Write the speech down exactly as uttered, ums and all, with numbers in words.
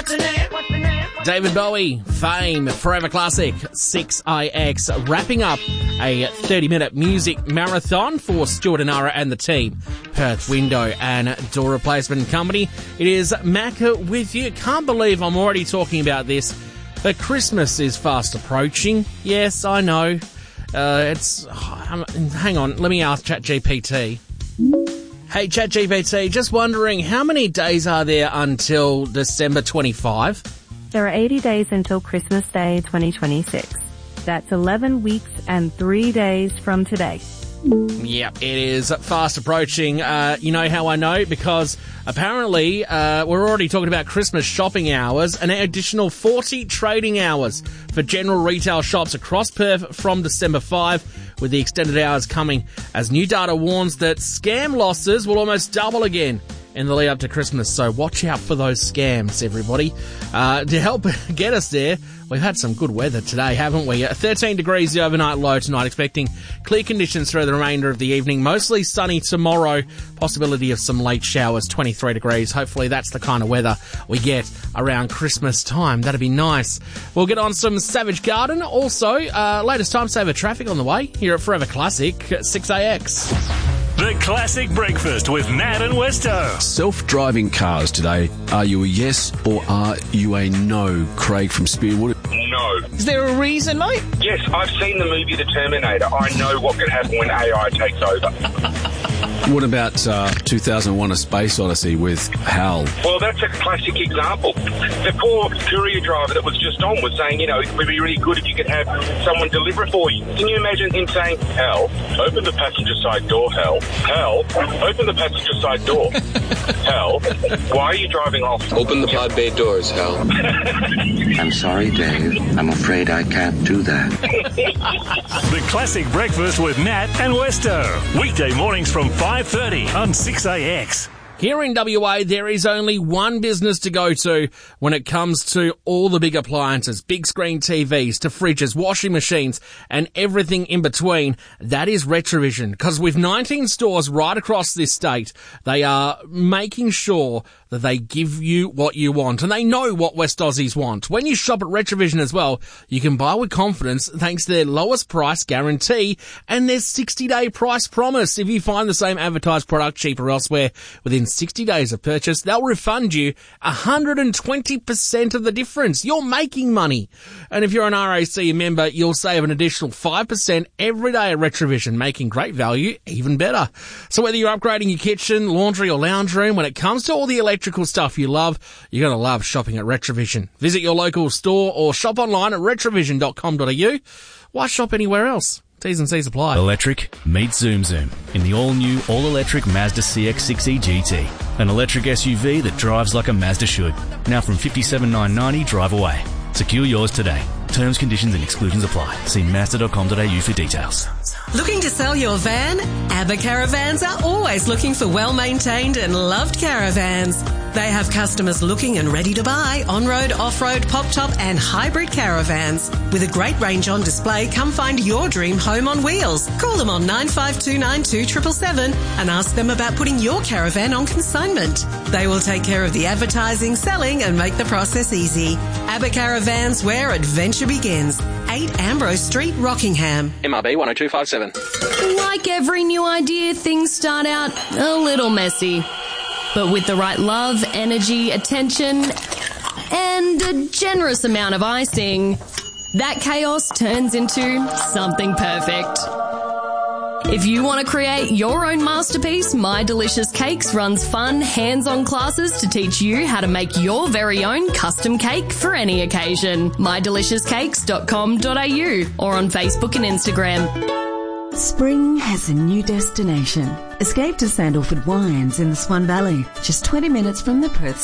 What's the name? What's the name? David Bowie, Fame, Forever Classic, six I X, wrapping up a thirty-minute music marathon for Stuart and Nara and the team. Perth Window and Door Replacement Company. It is Macca with you. Can't believe I'm already talking about this, but Christmas is fast approaching. Yes, I know. Uh, it's... Um, hang on, let me ask ChatGPT. Hey, ChatGPT, just wondering, how many days are there until December twenty-fifth? There are eighty days until Christmas Day twenty twenty-six. That's eleven weeks and three days from today. Yep, it is fast approaching. Uh, you know how I know? Because apparently uh, we're already talking about Christmas shopping hours, an additional forty trading hours for general retail shops across Perth from December fifth, with the extended hours coming as new data warns that scam losses will almost double again in the lead up to Christmas. So watch out for those scams, everybody. Uh, to help get us there, we've had some good weather today, haven't we? thirteen degrees the overnight low tonight, expecting clear conditions through the remainder of the evening. Mostly sunny tomorrow, possibility of some late showers, twenty-three degrees. Hopefully that's the kind of weather we get around Christmas time. That'd be nice. We'll get on some Savage Garden. Also, uh, latest time saver traffic on the way here at Forever Classic, six A X. The Classic Breakfast with Nat and Westo. Self-driving cars today. Are you a yes or are you a no? Craig from Spearwood. No. Is there a reason, mate? Yes, I've seen the movie The Terminator. I know what can happen when A I takes over. What about uh, two thousand one A Space Odyssey with Hal? Well, that's a classic example. The poor courier driver that was just on was saying, you know, it would be really good if you could have someone deliver it for you. Can you imagine him saying, Hal, open the passenger side door, Hal. Hal, open the passenger side door. Hal, why are you driving off? Open the pod bay doors, Hal. I'm sorry, Dave. I'm afraid I can't do that. The Classic Breakfast with Nat and Westo. Weekday mornings from five thirty on six A X. Here in W A, there is only one business to go to when it comes to all the big appliances, big screen T Vs to fridges, washing machines, and everything in between. That is Retrovision. Because with nineteen stores right across this state, they are making sure that they give you what you want. And they know what West Aussies want. When you shop at Retrovision as well, you can buy with confidence thanks to their lowest price guarantee and their sixty-day price promise. If you find the same advertised product cheaper elsewhere within sixty days of purchase, they'll refund you one hundred twenty percent of the difference. You're making money. And if you're an R A C member, you'll save an additional five percent every day at Retrovision, making great value even better. So whether you're upgrading your kitchen, laundry or lounge room, when it comes to all the electrical stuff you love, you're going to love shopping at Retrovision. Visit your local store or shop online at retrovision dot com dot a u. Why shop anywhere else? T's and C's apply. Electric meets Zoom Zoom in the all-new, all-electric Mazda C X six E G T. An electric S U V that drives like a Mazda should. Now from fifty-seven thousand nine hundred ninety drive away. Secure yours today. Terms, conditions and exclusions apply. See mazda dot com dot a u for details. Looking to sell your van? ABBA Caravans are always looking for well-maintained and loved caravans. They have customers looking and ready to buy on-road, off-road, pop-top and hybrid caravans. With a great range on display, come find your dream home on wheels. Call them on nine five two nine two seven seven seven and ask them about putting your caravan on consignment. They will take care of the advertising, selling and make the process easy. ABBA Caravans, where adventure begins. eight Ambrose Street, Rockingham. M R B one oh two five seven. Like every new idea, things start out a little messy. But with the right love, energy, attention, and a generous amount of icing, that chaos turns into something perfect. If you want to create your own masterpiece, My Delicious Cakes runs fun, hands-on classes to teach you how to make your very own custom cake for any occasion. my delicious cakes dot com dot a u or on Facebook and Instagram. Spring has a new destination. Escape to Sandalford Wines in the Swan Valley, just twenty minutes from the Perth